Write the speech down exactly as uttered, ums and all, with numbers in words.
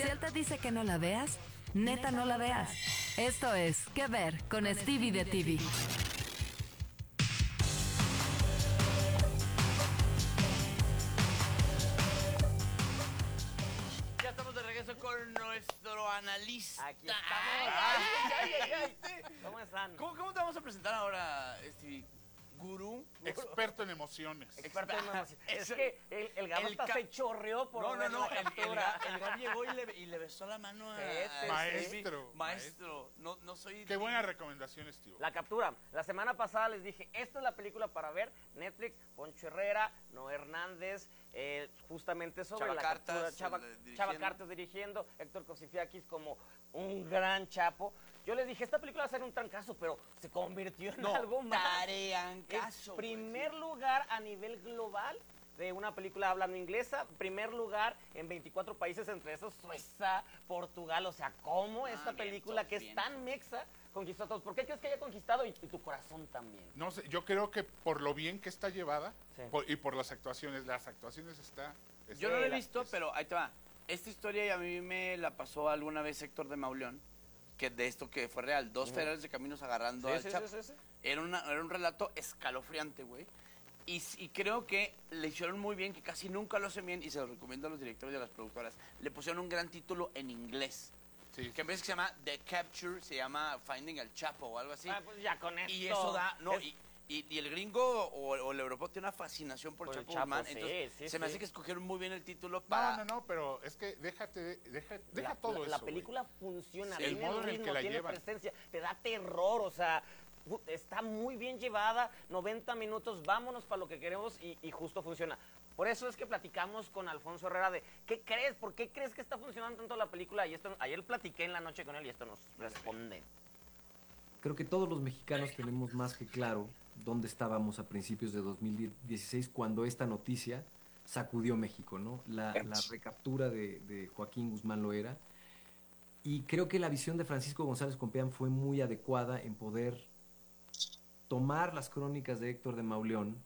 Si él te dice que no la veas, neta no la veas. Esto es ¿Qué ver? Con Stevie de T V. Ya estamos de regreso con nuestro analista. Aquí estamos. Ay, ay, ay, ay. ¿Cómo están? ¿Cómo, ¿Cómo te vamos a presentar ahora, Stevie? Gurú. Experto en emociones. Experto en emociones. Es Ese- que el, el Gabo el hasta ca- se chorreó por No, no, ver no. la El, el, captura. Gab- el Gab llegó y le, y le besó la mano a. Sí, sí, a Maestro, Stevie. Maestro. No, no soy. Qué buena recomendación, tío. La captura. La semana pasada les dije, esta es la película para ver. Netflix, Poncho Herrera, Noé Hernández, eh, justamente sobre Chava la Cartas, captura. Chava, el, eh, dirigiendo. Chava Cartas dirigiendo, Héctor Cosifiakis como un gran chapo. Yo les dije, esta película va a ser un trancazo, pero se convirtió en No, algo más. tareancazo, Es güey, primer sí. lugar a nivel global de una película hablando inglesa, primer lugar en veinticuatro países, entre esos Suiza, Portugal. O sea, ¿cómo Ah, esta bien, película top, que es bien. tan mexa conquistó a todos? ¿Por qué crees que haya conquistado? Y, y tu corazón también. No sé, yo creo que por lo bien que está llevada Sí. por- y por las actuaciones, las actuaciones está... está- Yo no lo he la- visto, es- pero ahí te va. Esta historia a mí me la pasó alguna vez Héctor de Mauleón, que de esto que fue real, dos federales de caminos agarrando Sí, al sí, Chapo. sí, sí, sí. Era, una, era un relato escalofriante, güey. Y, s- y creo que le hicieron muy bien, que casi nunca lo hacen bien, y se lo recomiendo a los directores y a las productoras. Le pusieron un gran título en inglés. Sí, Que en vez que se llama The Capture, se llama Finding al Chapo o algo así. Ah, pues ya con esto. Y eso da, no, Es- y, y- y el gringo o, o el europeo tiene una fascinación por, Por el Chapo Chapo, Guzmán. sí, Entonces, sí, se me sí. hace que escogieron muy bien el título No, para. no, no, pero es que déjate, deja, deja la, todo la- eso, la güey. película funciona, Sí, el tiene modo en el ritmo, que la tiene llevan. presencia, te da terror, o sea, fu- está muy bien llevada, noventa minutos, vámonos para lo que queremos y, y justo funciona. Por eso es que platicamos con Alfonso Herrera de, ¿qué crees? ¿Por qué crees que está funcionando tanto la película? Y esto, ayer platiqué en la noche con él y esto nos responde. Creo que todos los mexicanos tenemos más que claro dónde estábamos a principios de dos mil dieciséis cuando esta noticia sacudió México, ¿no? La, la recaptura de, de Joaquín Guzmán Loera. Y creo que la visión de Francisco González Compeán fue muy adecuada en poder tomar las crónicas de Héctor de Mauleón